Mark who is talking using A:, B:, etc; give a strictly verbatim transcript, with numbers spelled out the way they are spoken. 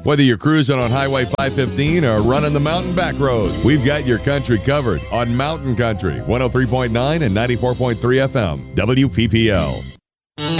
A: Whether you're cruising on Highway five fifteen or running the mountain back road, we've got your country covered on Mountain Country, one oh three point nine and ninety-four point three F M, W P P L.